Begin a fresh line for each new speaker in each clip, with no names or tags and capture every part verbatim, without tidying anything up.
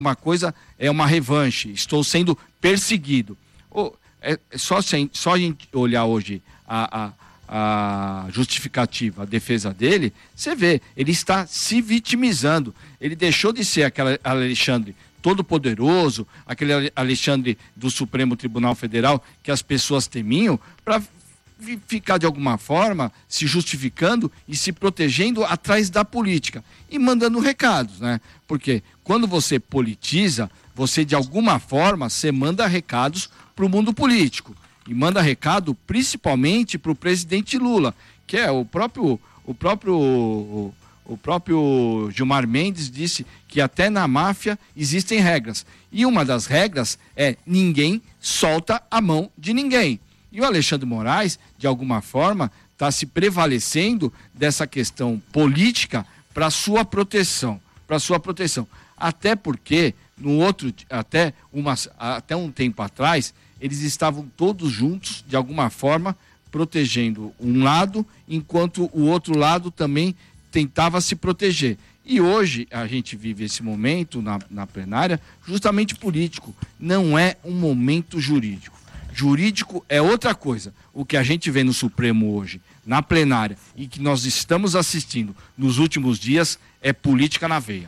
uma coisa é uma revanche, estou sendo perseguido. Oh, é, é só, sem, só a gente olhar hoje a, a, a justificativa, a defesa dele, você vê, ele está se vitimizando. Ele deixou de ser aquele Alexandre todo-poderoso, aquele Alexandre do Supremo Tribunal Federal que as pessoas temiam, para ficar de alguma forma se justificando e se protegendo atrás da política e mandando recados, né? Porque quando você politiza, você de alguma forma você manda recados para o mundo político e manda recado principalmente para o presidente Lula, que é o próprio o próprio o, o próprio Gilmar Mendes disse que até na máfia existem regras e uma das regras é ninguém solta a mão de ninguém. E o Alexandre Moraes, de alguma forma, está se prevalecendo dessa questão política para sua proteção, para sua proteção. Até porque, no outro, até, uma, até um tempo atrás, eles estavam todos juntos, de alguma forma, protegendo um lado, enquanto o outro lado também tentava se proteger. E hoje a gente vive esse momento na, na plenária justamente político, não é um momento jurídico. Jurídico é outra coisa. O que a gente vê no Supremo hoje, na plenária, e que nós estamos assistindo nos últimos dias, é política na veia.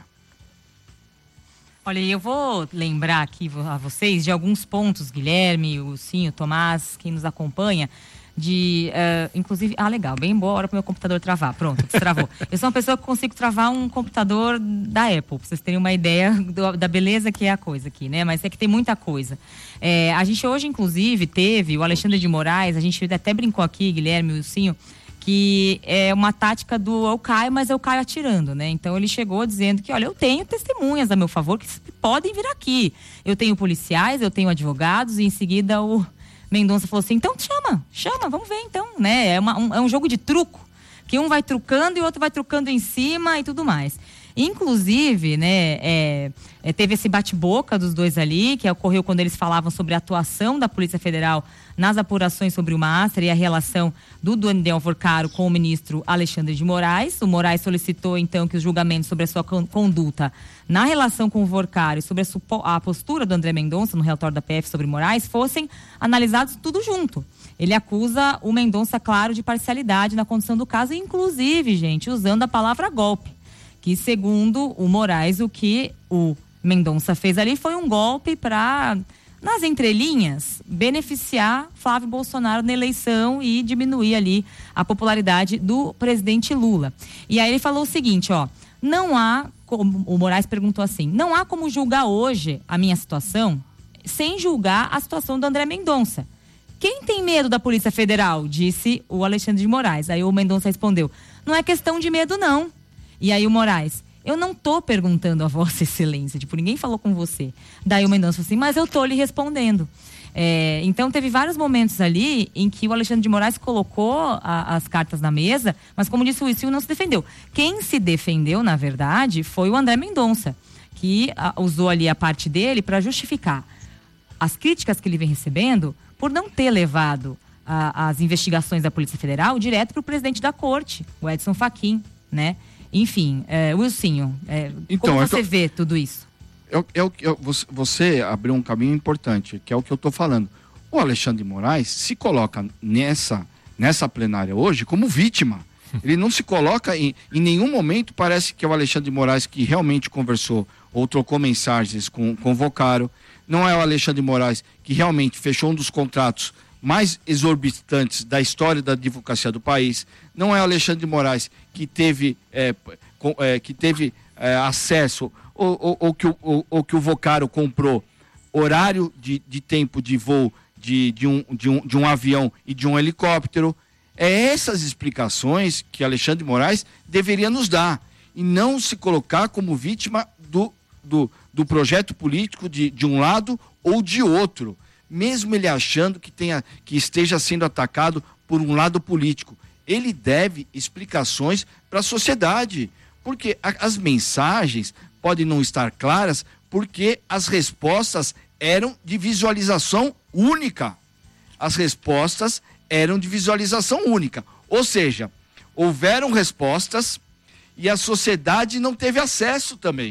Olha, eu vou lembrar aqui a vocês de alguns pontos, Guilherme, o Cinho, o Tomás, quem nos acompanha, de, uh, inclusive, ah, legal, bem boa hora para o meu computador travar, pronto, destravou. Eu sou uma pessoa que consigo travar um computador da Apple, para vocês terem uma ideia do, da beleza que é a coisa aqui, né, mas é que tem muita coisa. É, a gente hoje, inclusive, teve o Alexandre de Moraes, a gente até brincou aqui, Guilherme e o Cinho, que é uma tática do eu caio, mas eu caio atirando, né? Então ele chegou dizendo que, olha, eu tenho testemunhas a meu favor que podem vir aqui. Eu tenho policiais, eu tenho advogados, e em seguida o Mendonça falou assim, então chama, chama, vamos ver então, né? É, uma, um, é um jogo de truco, que um vai trucando e o outro vai trucando em cima e tudo mais. Inclusive, né, é, é, teve esse bate-boca dos dois ali, que ocorreu quando eles falavam sobre a atuação da Polícia Federal nas apurações sobre o Master e a relação do Duane de Alvorcaro com o ministro Alexandre de Moraes. O Moraes solicitou, então, que os julgamentos sobre a sua conduta na relação com o Alvorcaro e sobre a, a postura do André Mendonça no relatório da P F sobre Moraes fossem analisados tudo junto. Ele acusa o Mendonça, claro, de parcialidade na condução do caso, inclusive, gente, usando a palavra golpe. Que, segundo o Moraes, o que o Mendonça fez ali foi um golpe para, nas entrelinhas, beneficiar Flávio Bolsonaro na eleição e diminuir ali a popularidade do presidente Lula. E aí ele falou o seguinte, ó, não há, como, o Moraes perguntou assim, não há como julgar hoje a minha situação sem julgar a situação do André Mendonça. Quem tem medo da Polícia Federal? Disse o Alexandre de Moraes. Aí o Mendonça respondeu, não é questão de medo, não. E aí o Moraes, eu não tô perguntando a Vossa Excelência, tipo, ninguém falou com você. Daí o Mendonça falou assim, mas eu tô lhe respondendo. É, então teve vários momentos ali em que o Alexandre de Moraes colocou a, as cartas na mesa, mas como disse o Wilson, não se defendeu. Quem se defendeu, na verdade, foi o André Mendonça, que a, usou ali a parte dele para justificar as críticas que ele vem recebendo por não ter levado a, as investigações da Polícia Federal direto para o presidente da corte, o Edson Fachin, né? Enfim, é, Wilsinho, é, então, como você então, vê tudo isso?
Eu, eu, eu, você abriu um caminho importante, que é o que eu estou falando. O Alexandre de Moraes se coloca nessa, nessa plenária hoje como vítima. Ele não se coloca em, em nenhum momento, parece que é o Alexandre de Moraes que realmente conversou ou trocou mensagens com, com o Vocaro. Não é o Alexandre de Moraes que realmente fechou um dos contratos mais exorbitantes da história da advocacia do país. Não é o Alexandre de Moraes que teve, é, com, é, que teve é, acesso ou, ou, ou, que o, ou, ou que o Vocaro comprou horário de, de tempo de voo de, de, um, de, um, de um avião e de um helicóptero. É essas explicações que Alexandre de Moraes deveria nos dar e não se colocar como vítima do, do, do projeto político de, de um lado ou de outro. Mesmo ele achando que, tenha, que esteja sendo atacado por um lado político. Ele deve explicações para a sociedade, porque a, as mensagens podem não estar claras, porque as respostas eram de visualização única. As respostas eram de visualização única. Ou seja, houveram respostas e a sociedade não teve acesso também.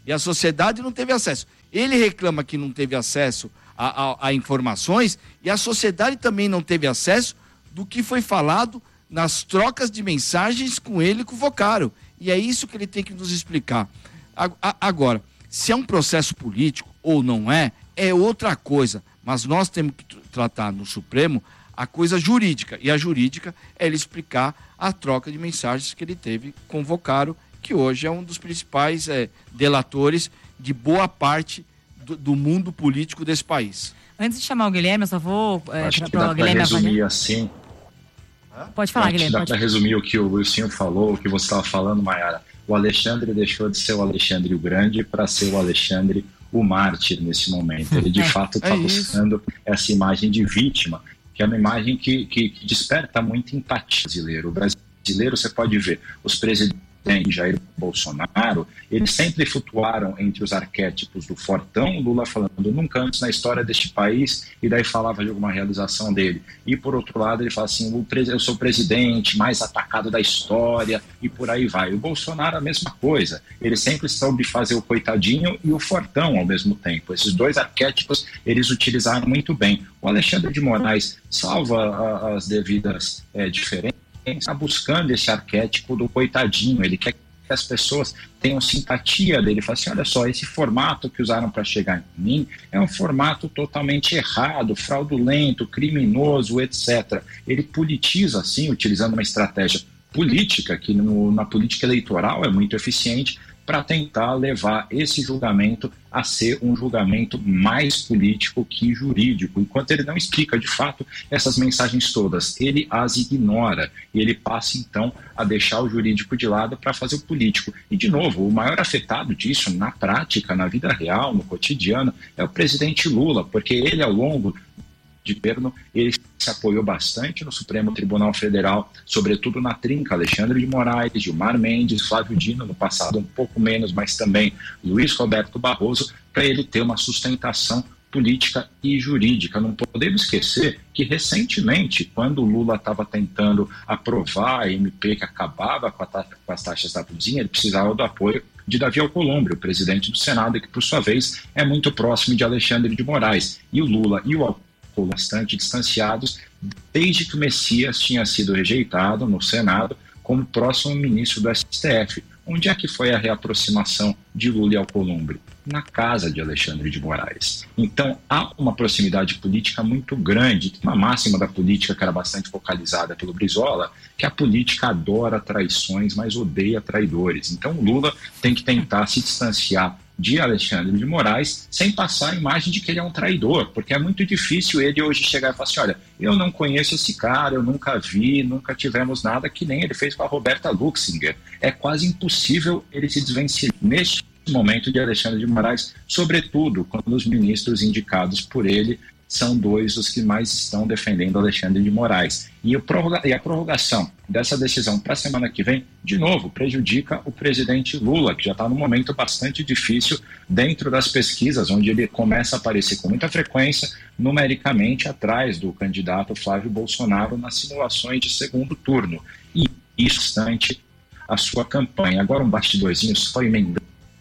e a sociedade não teve acesso. Ele reclama que não teve acesso a, a, a informações e a sociedade também não teve acesso do que foi falado nas trocas de mensagens com ele e com o Vocaro. E é isso que ele tem que nos explicar. Agora, se é um processo político ou não é, é outra coisa. Mas nós temos que tratar no Supremo a coisa jurídica. E a jurídica é ele explicar a troca de mensagens que ele teve com o Vocaro, que hoje é um dos principais é, delatores de boa parte do, do mundo político desse país.
Antes de chamar o Guilherme, eu só vou... É,
Acho que dá para resumir assim...
Pode falar, Guilherme.
Dá para resumir o que o Wilson falou, o que você estava falando, Mayara. O Alexandre deixou de ser o Alexandre o Grande para ser o Alexandre o Mártir nesse momento. Ele, de é, fato, está é buscando essa imagem de vítima, que é uma imagem que, que, que desperta muita empatia brasileiro. O brasileiro, você pode ver, os presidentes Jair Bolsonaro, eles sempre flutuaram entre os arquétipos do fortão, Lula falando nunca antes na história deste país, e daí falava de alguma realização dele. E por outro lado ele fala assim, eu sou o presidente mais atacado da história, e por aí vai. O Bolsonaro a mesma coisa, ele sempre soube fazer o coitadinho e o fortão ao mesmo tempo. Esses dois arquétipos eles utilizaram muito bem. O Alexandre de Moraes, salva as devidas é, diferenças, está buscando esse arquétipo do coitadinho, ele quer que as pessoas tenham simpatia dele, fala assim, olha só, esse formato que usaram para chegar em mim é um formato totalmente errado, fraudulento, criminoso, etcétera. Ele politiza assim, utilizando uma estratégia política, que no, na política eleitoral é muito eficiente, para tentar levar esse julgamento a ser um julgamento mais político que jurídico. Enquanto ele não explica, de fato, essas mensagens todas, ele as ignora e ele passa, então, a deixar o jurídico de lado para fazer o político. E, de novo, o maior afetado disso, na prática, na vida real, no cotidiano, é o presidente Lula, porque ele, ao longo de governo, ele se apoiou bastante no Supremo Tribunal Federal, sobretudo na trinca Alexandre de Moraes, Gilmar Mendes, Flávio Dino, no passado um pouco menos, mas também Luiz Roberto Barroso, para ele ter uma sustentação política e jurídica. Não podemos esquecer que recentemente, quando o Lula estava tentando aprovar a M P que acabava com, a ta- com as taxas da cozinha, ele precisava do apoio de Davi Alcolumbre, o presidente do Senado, que por sua vez é muito próximo de Alexandre de Moraes. E o Lula e o Alcolumbre bastante distanciados, desde que o Messias tinha sido rejeitado no Senado como próximo ministro do S T F. Onde é que foi a reaproximação de Lula e Alcolumbre? Na casa de Alexandre de Moraes. Então, há uma proximidade política muito grande, uma máxima da política que era bastante focalizada pelo Brizola, que a política adora traições, mas odeia traidores. Então, o Lula tem que tentar se distanciar de Alexandre de Moraes, sem passar a imagem de que ele é um traidor, porque é muito difícil ele hoje chegar e falar assim, olha, eu não conheço esse cara, eu nunca vi, nunca tivemos nada, que nem ele fez com a Roberta Luxinger. É quase impossível ele se desvencilhar neste momento de Alexandre de Moraes, sobretudo quando os ministros indicados por ele são dois dos que mais estão defendendo Alexandre de Moraes. E, o prorroga- e a prorrogação dessa decisão para a semana que vem, de novo, prejudica o presidente Lula, que já está num momento bastante difícil dentro das pesquisas, onde ele começa a aparecer com muita frequência, numericamente atrás do candidato Flávio Bolsonaro nas simulações de segundo turno. E isso bastante a sua campanha. Agora um bastidorzinho, só emendando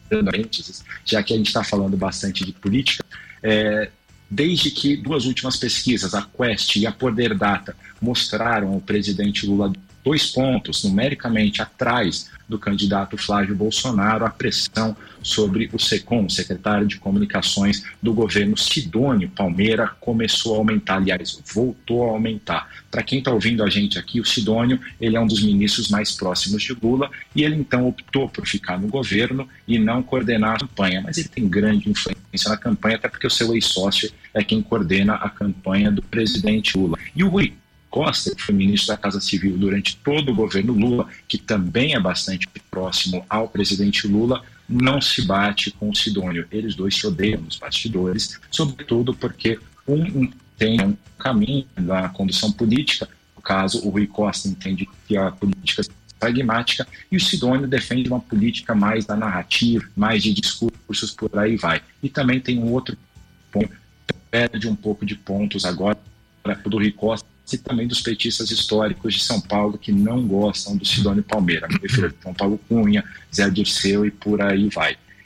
antes, já que a gente está falando bastante de política, é, desde que duas últimas pesquisas, a Quest e a Poder Data, mostraram o presidente Lula dois pontos, numericamente atrás do candidato Flávio Bolsonaro, a pressão sobre o SECOM, secretário de Comunicações do governo Sidônio Palmeira, começou a aumentar, aliás, voltou a aumentar. Para quem está ouvindo a gente aqui, o Sidônio, ele é um dos ministros mais próximos de Lula e ele então optou por ficar no governo e não coordenar a campanha, mas ele tem grande influência na campanha, até porque o seu ex-sócio é quem coordena a campanha do presidente Lula. E o Rui Costa, que foi ministro da Casa Civil durante todo o governo Lula, que também é bastante próximo ao presidente Lula, não se bate com o Sidônio. Eles dois se odeiam nos bastidores, sobretudo porque um, um tem um caminho da condução política, no caso, o Rui Costa entende que a política é pragmática e o Sidônio defende uma política mais da narrativa, mais de discursos, por aí vai. E também tem um outro ponto, perde um pouco de pontos agora do Rui Costa, e também dos petistas históricos de São Paulo que não gostam do Sidônio Palmeira, me refiro a João Paulo Cunha, Zé Dirceu e por aí vai.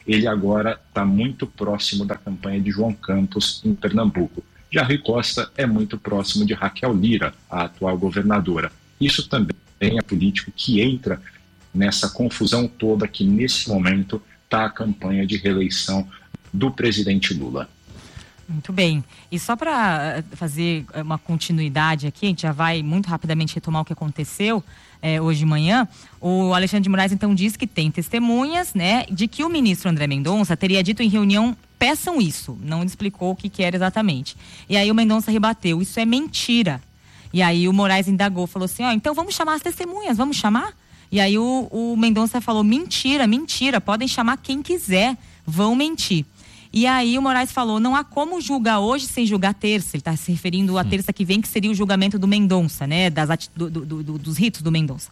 ele agora está muito próximo da campanha de João Campos em Pernambuco. Já Rui Costa é muito próximo de Raquel Lira, a atual governadora. Isso também é político que entra nessa confusão toda que nesse momento está a campanha de reeleição do presidente Lula.
Muito bem. E só para fazer uma continuidade aqui, a gente já vai muito rapidamente retomar o que aconteceu é, hoje de manhã. O Alexandre de Moraes então disse que tem testemunhas, né, de que o ministro André Mendonça teria dito em reunião: peçam isso. Não explicou o que, que era exatamente. E aí o Mendonça rebateu: isso é mentira. E aí o Moraes indagou, falou assim: ó, então vamos chamar as testemunhas, vamos chamar? E aí o, o Mendonça falou: mentira, mentira, podem chamar quem quiser, vão mentir. E aí o Moraes falou: não há como julgar hoje sem julgar terça. Ele está se referindo à terça que vem, que seria o julgamento do Mendonça, né? Das ati- do, do, do, dos ritos do Mendonça.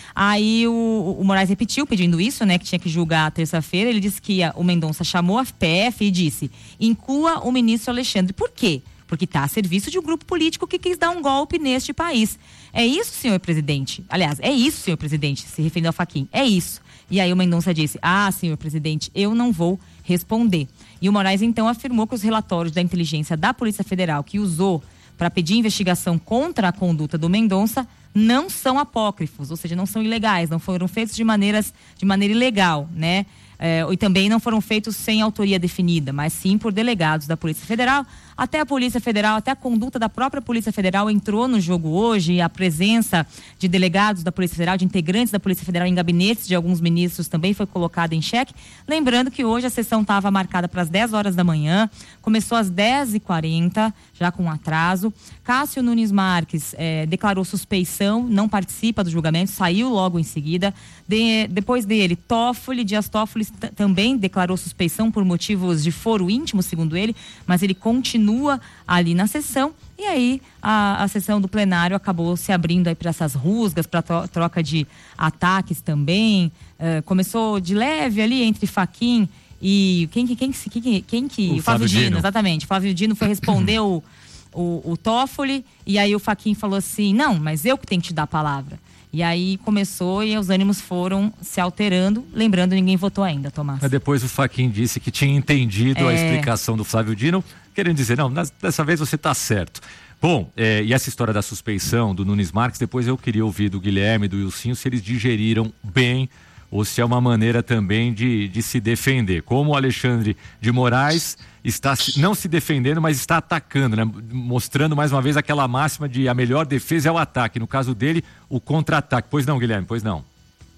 Aí o, o Moraes repetiu pedindo isso, né? Que tinha que julgar a terça-feira. Ele disse que a, o Mendonça chamou a P F e disse: inclua o ministro Alexandre. Por quê? Porque está a serviço de um grupo político que quis dar um golpe neste país. É isso, senhor presidente. Aliás, é isso, senhor presidente, se referindo ao Fachin. É isso. E aí o Mendonça disse: ah, senhor presidente, eu não vou responder. E o Moraes então afirmou que os relatórios da inteligência da Polícia Federal, que usou para pedir investigação contra a conduta do Mendonça, não são apócrifos, ou seja, não são ilegais, não foram feitos de, maneiras, de maneira ilegal, né? É, e também não foram feitos sem autoria definida, mas sim por delegados da Polícia Federal. Até a Polícia Federal, até a conduta da própria Polícia Federal entrou no jogo hoje. A presença de delegados da Polícia Federal, de integrantes da Polícia Federal em gabinetes de alguns ministros também foi colocada em xeque. Lembrando que hoje a sessão estava marcada para as dez horas da manhã, começou às dez e quarenta, já com atraso. Cássio Nunes Marques eh, declarou suspeição, não participa do julgamento, saiu logo em seguida. De, depois dele, Toffoli, Dias Toffoli t- também declarou suspeição por motivos de foro íntimo, segundo ele, mas ele continua ali na sessão. E aí a, a sessão do plenário acabou se abrindo aí para essas rusgas, para tro- troca de ataques também. Uh, começou de leve ali entre Fachin e quem que quem, quem, quem, quem que
o
o Flávio Dino,
Dino,
exatamente. Flávio Dino foi responder o, o, o Toffoli, e aí o Fachin falou assim: não, mas eu que tenho que te dar a palavra. E aí começou e os ânimos foram se alterando. Lembrando, ninguém votou ainda, Tomás.
Mas depois o Fachin disse que tinha entendido é... a explicação do Flávio Dino, querendo dizer: não, dessa vez você está certo. Bom, é, e essa história da suspeição do Nunes Marques, depois eu queria ouvir do Guilherme e do Ilcinho se eles digeriram bem ou se é uma maneira também de, de se defender. Como o Alexandre de Moraes está não se defendendo, mas está atacando, né? Mostrando mais uma vez aquela máxima de a melhor defesa é o ataque. No caso dele, o contra-ataque. Pois não, Guilherme? Pois não.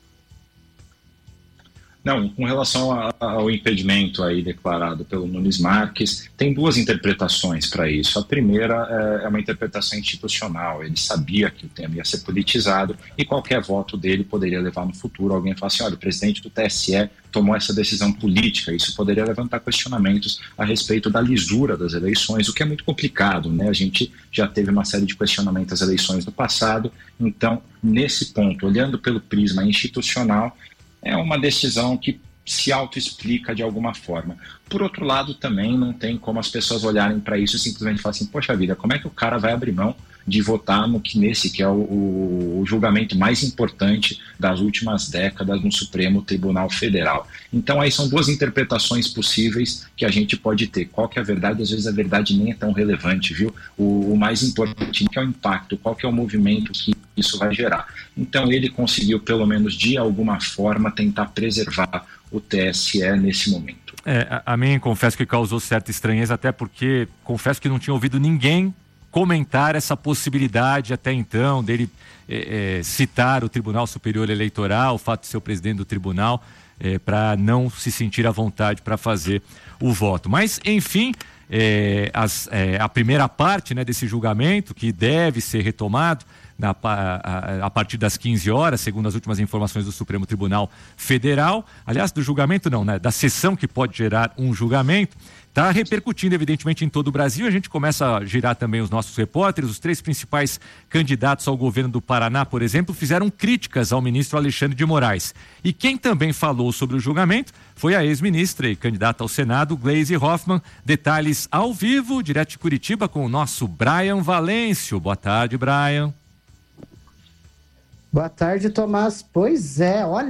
Não, com relação a, ao impedimento aí declarado pelo Nunes Marques, tem duas interpretações para isso. A primeira é, é uma interpretação institucional. Ele sabia que o tema ia ser politizado e qualquer voto dele poderia levar no futuro alguém a falar assim: olha, o presidente do T S E tomou essa decisão política. Isso poderia levantar questionamentos a respeito da lisura das eleições, o que é muito complicado, né? A gente já teve uma série de questionamentos às eleições do passado. Então, nesse ponto, olhando pelo prisma institucional, é uma decisão que se autoexplica de alguma forma. Por outro lado, também não tem como as pessoas olharem para isso e simplesmente falar assim: poxa vida, como é que o cara vai abrir mão de votar no que nesse que é o, o, o julgamento mais importante das últimas décadas no Supremo Tribunal Federal? Então aí são duas interpretações possíveis que a gente pode ter. Qual que é a verdade? Às vezes a verdade nem é tão relevante, viu? O, o mais importante que é o impacto, qual que é o movimento que isso vai gerar. Então ele conseguiu, pelo menos de alguma forma, tentar preservar o T S E nesse momento.
É, a, a mim, confesso que causou certa estranheza, até porque confesso que não tinha ouvido ninguém comentar essa possibilidade até então dele é, é, citar o Tribunal Superior Eleitoral, o fato de ser o presidente do tribunal, é, para não se sentir à vontade para fazer o voto. Mas, enfim, é, as, é, a primeira parte, né, desse julgamento, que deve ser retomado na, a, a partir das quinze horas, segundo as últimas informações do Supremo Tribunal Federal, aliás, do julgamento não, né, da sessão que pode gerar um julgamento, está repercutindo, evidentemente, em todo o Brasil. A gente começa a girar também os nossos repórteres. Os três principais candidatos ao governo do Paraná, por exemplo, fizeram críticas ao ministro Alexandre de Moraes. E quem também falou sobre o julgamento foi a ex-ministra e candidata ao Senado, Gleisi Hoffmann. Detalhes ao vivo, direto de Curitiba, com o nosso Brian Valêncio. Boa tarde, Brian.
Boa tarde, Tomás. Pois é, olha,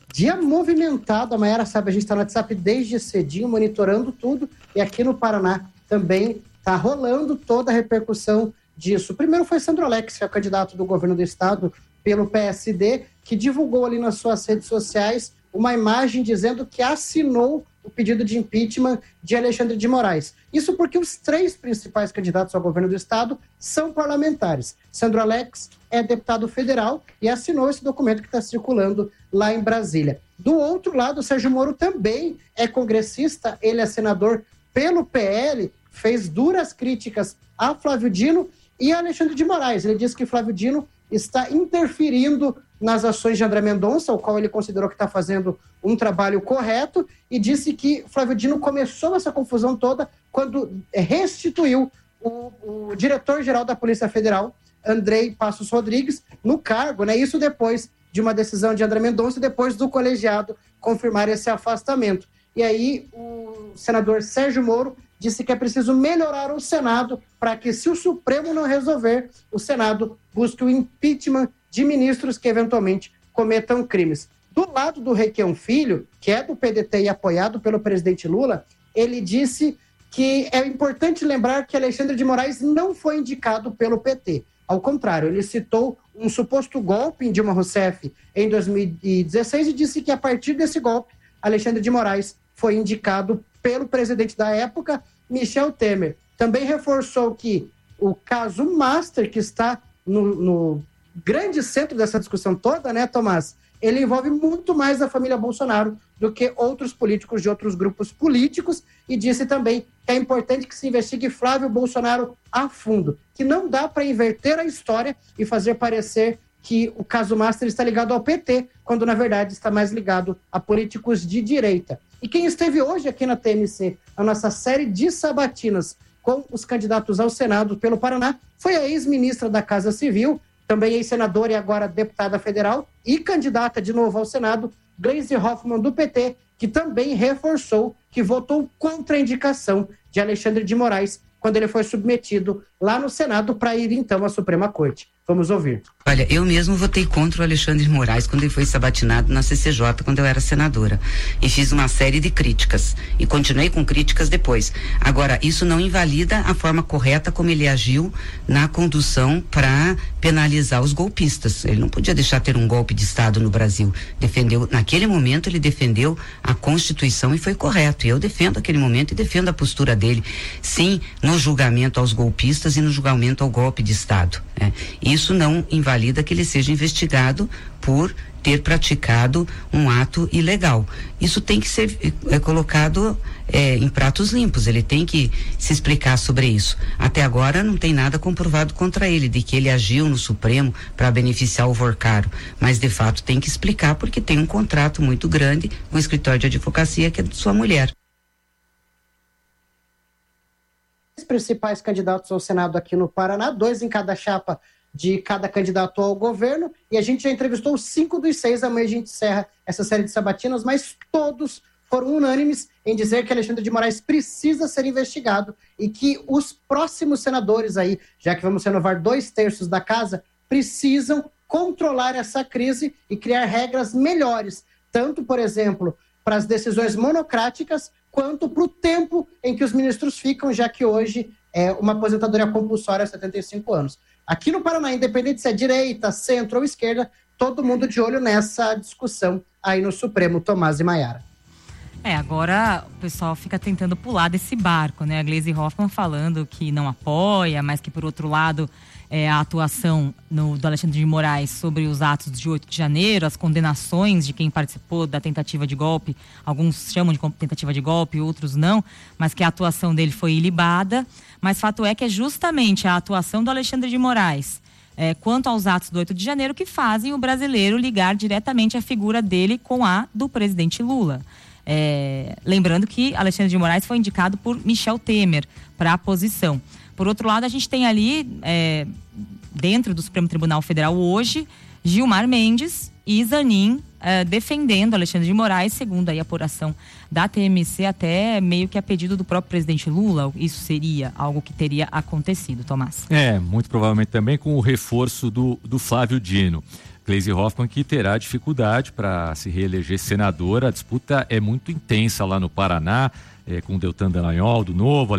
Dia movimentado, a Mayara sabe, a gente está no WhatsApp desde cedinho, monitorando tudo, e aqui no Paraná também está rolando toda a repercussão disso. Primeiro foi Sandro Alex, que é o candidato do governo do estado pelo P S D, que divulgou ali nas suas redes sociais uma imagem dizendo que assinou o pedido de impeachment de Alexandre de Moraes. Isso porque os três principais candidatos ao governo do estado são parlamentares. Sandro Alex é deputado federal e assinou esse documento que está circulando lá em Brasília. Do outro lado, o Sérgio Moro também é congressista, ele é senador pelo P L, fez duras críticas a Flávio Dino e a Alexandre de Moraes. Ele disse que Flávio Dino está interferindo nas ações de André Mendonça, o qual ele considerou que está fazendo um trabalho correto, e disse que Flávio Dino começou essa confusão toda quando restituiu o, o diretor-geral da Polícia Federal, Andrei Passos Rodrigues, no cargo, né? Isso depois de uma decisão de André Mendonça e depois do colegiado confirmar esse afastamento. E aí o senador Sérgio Moro disse que é preciso melhorar o Senado para que, se o Supremo não resolver, o Senado busque o impeachment de ministros que eventualmente cometam crimes. Do lado do Requião Filho, que é do P D T e apoiado pelo presidente Lula, ele disse que é importante lembrar que Alexandre de Moraes não foi indicado pelo P T. Ao contrário, ele citou um suposto golpe em Dilma Rousseff em dois mil e dezesseis e disse que, a partir desse golpe, Alexandre de Moraes foi indicado pelo presidente da época, Michel Temer. Também reforçou que o caso Master, que está no, no grande centro dessa discussão toda, né, Tomás? Ele envolve muito mais a família Bolsonaro do que outros políticos de outros grupos políticos, e disse também que é importante que se investigue Flávio Bolsonaro a fundo, que não dá para inverter a história e fazer parecer que o caso Master está ligado ao P T, quando na verdade está mais ligado a políticos de direita. E quem esteve hoje aqui na T M C, a nossa série de sabatinas com os candidatos ao Senado pelo Paraná, foi a ex-ministra da Casa Civil, também ex-senadora e agora deputada federal e candidata de novo ao Senado, Gleisi Hoffmann, do P T, que também reforçou que votou contra a indicação de Alexandre de Moraes quando ele foi submetido lá no Senado para ir então à Suprema Corte. Vamos ouvir.
Olha, eu mesmo votei contra o Alexandre de Moraes quando ele foi sabatinado na C C J, quando eu era senadora. E fiz uma série de críticas. E continuei com críticas depois. Agora, isso não invalida a forma correta como ele agiu na condução para penalizar os golpistas. Ele não podia deixar ter um golpe de Estado no Brasil. Defendeu, naquele momento, ele defendeu a Constituição e foi correto. E eu defendo aquele momento e defendo a postura dele. Sim, no julgamento aos golpistas e no julgamento ao golpe de Estado. Né? Isso não invalida que ele seja investigado por ter praticado um ato ilegal. Isso tem que ser é, colocado é, em pratos limpos, ele tem que se explicar sobre isso. Até agora não tem nada comprovado contra ele, de que ele agiu no Supremo para beneficiar o Vorcaro, mas de fato tem que explicar, porque tem um contrato muito grande com o escritório de advocacia que é de sua mulher.
Os principais candidatos ao Senado aqui no Paraná, dois em cada chapa de cada candidato ao governo, e a gente já entrevistou cinco dos seis. Amanhã a gente encerra essa série de sabatinas, mas todos foram unânimes em dizer que Alexandre de Moraes precisa ser investigado e que os próximos senadores aí, já que vamos renovar dois terços da casa, precisam controlar essa crise e criar regras melhores, tanto, por exemplo, para as decisões monocráticas, quanto para o tempo em que os ministros ficam, já que hoje é uma aposentadoria compulsória aos setenta e cinco anos. Aqui no Paraná, independente se é direita, centro ou esquerda, todo mundo de olho nessa discussão aí no Supremo, Tomás e Mayara.
É, agora o pessoal fica tentando pular desse barco, né? A Gleisi Hoffmann falando que não apoia, mas que, por outro lado, é, a atuação no, do Alexandre de Moraes sobre os atos de oito de janeiro, as condenações de quem participou da tentativa de golpe, alguns chamam de tentativa de golpe, outros não, mas que a atuação dele foi ilibada. Mas fato é que é justamente a atuação do Alexandre de Moraes é, quanto aos atos do oito de janeiro que fazem o brasileiro ligar diretamente a figura dele com a do presidente Lula. É, lembrando que Alexandre de Moraes foi indicado por Michel Temer para a posição. Por outro lado, a gente tem ali, é, dentro do Supremo Tribunal Federal hoje, Gilmar Mendes e Zanin é, defendendo Alexandre de Moraes, segundo aí a apuração da T M C, até meio que a pedido do próprio presidente Lula. Isso seria algo que teria acontecido, Tomás?
É, muito provavelmente também com o reforço do, do Flávio Dino. Gleisi Hoffmann, que terá dificuldade para se reeleger senadora. A disputa é muito intensa lá no Paraná, é, com Deltan Dallagnol, do Novo,